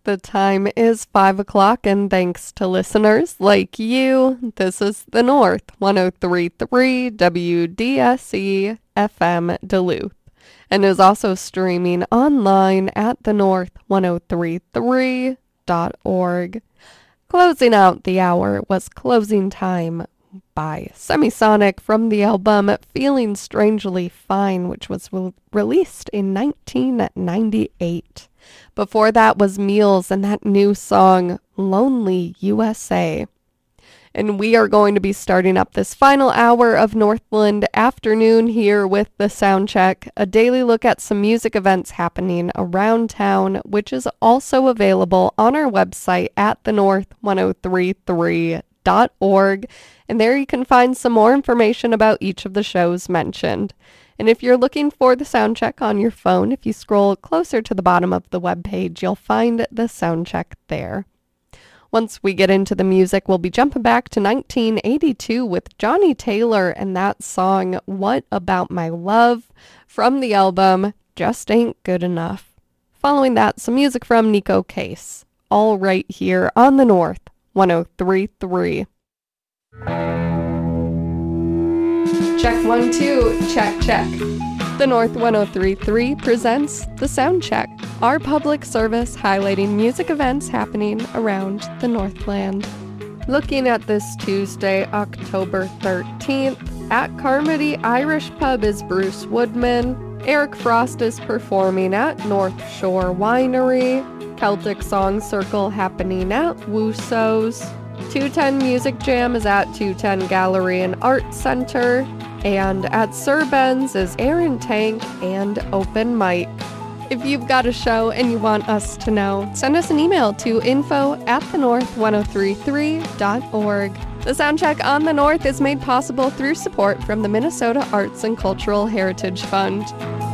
The time is 5 o'clock, and thanks to listeners like you, this is the North 103.3 WDSE FM Duluth, and is also streaming online at thenorth1033.org. Closing out the hour was Closing Time by Semisonic from the album Feeling Strangely Fine, which was released in 1998. Before that was Meals and that new song, Lonely USA. And we are going to be starting up this final hour of Northland Afternoon here with the Soundcheck, a daily look at some music events happening around town, which is also available on our website at thenorth1033.org. And there you can find some more information about each of the shows mentioned. And if you're looking for the Soundcheck on your phone, if you scroll closer to the bottom of the webpage, you'll find the Soundcheck there. Once we get into the music, we'll be jumping back to 1982 with Johnny Taylor and that song, What About My Love, from the album Just Ain't Good Enough. Following that, some music from Nico Case, all right here on the North 103.3. Check 1, 2, check, check. The North 103.3 presents The Soundcheck, our public service highlighting music events happening around the Northland. Looking at this Tuesday, October 13th, at Carmody Irish Pub is Bruce Woodman. Eric Frost is performing at North Shore Winery. Celtic Song Circle happening at Wooso's. 210 Music Jam is at 210 Gallery and Art Center. And at Sir Ben's is Aaron Tank and Open Mic. If you've got a show and you want us to know, send us an email to info@thenorth1033.org. The Soundcheck on the North is made possible through support from the Minnesota Arts and Cultural Heritage Fund.